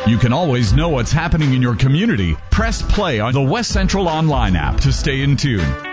You can always know what's happening in your community. Press play on the West Central Online app to stay in tune.